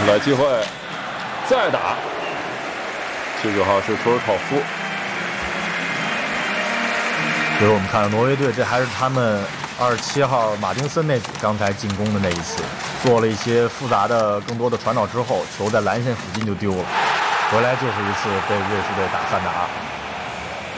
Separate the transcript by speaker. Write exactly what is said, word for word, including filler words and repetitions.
Speaker 1: 来机会，再打。十九号是图尔考夫。
Speaker 2: 所以我们看到挪威队，这还是他们二十七号马丁森那组刚才进攻的那一次，做了一些复杂的、更多的传导之后，球在蓝线附近就丢了，回来就是一次被瑞士队打反打。